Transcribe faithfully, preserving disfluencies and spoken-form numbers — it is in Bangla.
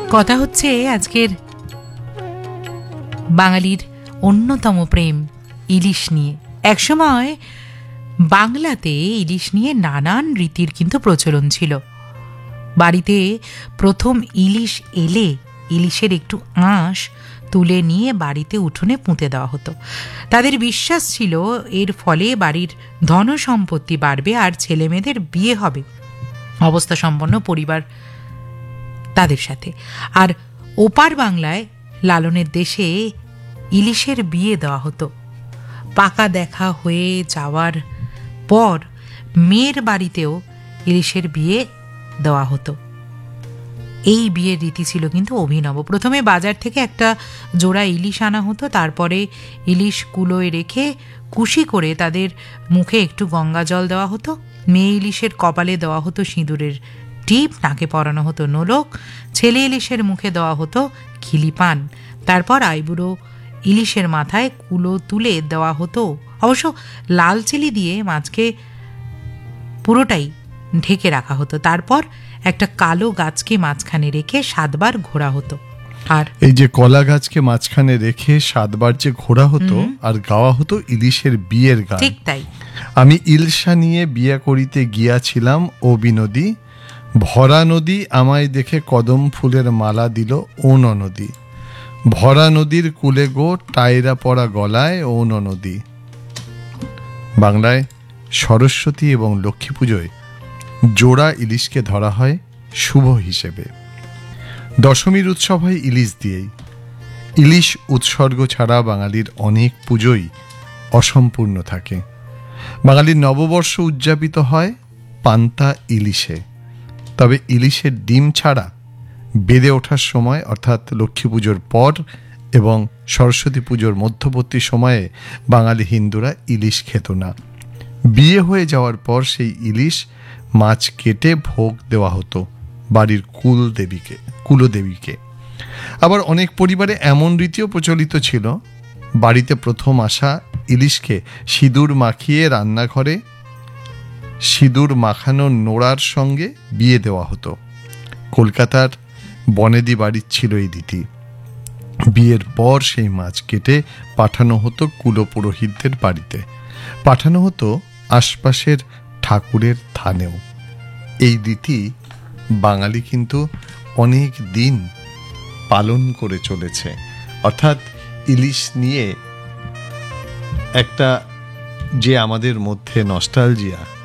কথা হচ্ছে আজকের বাঙালির অন্যতম প্রেম ইলিশ নিয়ে। একসময় বাংলাতে ইলিশ নিয়ে নানান রীতির কিন্তু প্রচলন ছিল। বাড়িতে প্রথম ইলিশ এলে ইলিশের একটু আঁশ তুলে নিয়ে বাড়িতে উঠোনে পুঁতে দেওয়া হতো। তাদের বিশ্বাস ছিল এর ফলে বাড়ির ধন সম্পত্তি বাড়বে আর ছেলেমেয়েদের বিয়ে হবে অবস্থা সম্পন্ন পরিবার তাদের সাথে। আর ওপার বাংলায় লালনের দেশে ইলিশের বিয়ে দেওয়া হতো। পাকা দেখা হয়ে যাওয়ার পর মেয়ের বাড়িতেও ইলিশের বিয়ে দেওয়া হতো। এই বিয়ের রীতি ছিল কিন্তু অভিনব। প্রথমে বাজার থেকে একটা জোড়া ইলিশ আনা হতো, তারপরে ইলিশ কুলোয় রেখে কুশি করে তাদের মুখে একটু গঙ্গা জল দেওয়া হতো। মেয়ে ইলিশের কপালে দেওয়া হতো সিঁদুরের টিপ, নাকে পরানো হতো নোলক, ছেলে ইলিশের মুখে দেওয়া হতো খিলি পান। তারপর আইবুড়ো ইলিশের মাথায় কুলো তুলে দেওয়া হতো। অবশ্য লাল চিলি দিয়ে মাছকে পুরোটাই ঢেকে রাখা হতো। তারপর একটা কালো গাছকে মাঝখানে রেখে সাতবার ঘোরা হতো। আর এই যে কলা গাছকে মাঝখানে রেখে সাতবার যে ঘোরা হতো আর গাওয়া হতো ইলিশের বিয়ের গান। ঠিক তাই। আমি ইলশা নিয়ে বিয়া করিতে গিয়াছিলাম ও বিনোদী, ভরা নদী আমায় দেখে কদম ফুলের মালা দিল ও নদী, ভরা নদীর কূলে গো টায়রা পড়া গলায় ও নদী। বাংলায় সরস্বতী এবং লক্ষ্মী পুজোয় জোড়া ইলিশকে ধরা হয় শুভ হিসেবে। দশমীর উৎসব হয় ইলিশ দিয়েই। ইলিশ উৎসর্গ ছাড়া বাঙালির অনেক পুজোই অসম্পূর্ণ থাকে। বাঙালির নববর্ষ উদযাপিত হয় পান্তা ইলিশে। তবে ইলিশের ডিম ছাড়া বেড়ে ওঠার সময় অর্থাৎ লক্ষ্মী পুজোর পর এবং সরস্বতী পুজোর মধ্যবর্তী সময়ে বাঙালি হিন্দুরা ইলিশ খেত না। বিয়ে হয়ে যাওয়ার পর সেই ইলিশ মাছ কেটে ভোগ দেওয়া হতো বাড়ির কুল দেবীকে কুলদেবীকে। আবার অনেক পরিবারে এমন রীতিও প্রচলিত ছিল, বাড়িতে প্রথম আসা ইলিশকে সিঁদুর মাখিয়ে রান্নাঘরে সিঁদুর মাখানো নোড়ার সঙ্গে বিয়ে দেওয়া হতো। কলকাতার বনেদি বাড়ির ছিল এই রীতি। বিয়ের পর সেই মাছ কেটে পাঠানো হতো কুলপুরোহিতদের বাড়িতে, পাঠানো হতো আশপাশের ঠাকুরের থানেও। এই রীতি বাঙালি কিন্তু অনেক দিন পালন করে চলেছে। অর্থাৎ ইলিশ নিয়ে একটা যে আমাদের মধ্যে নস্টালজিয়া,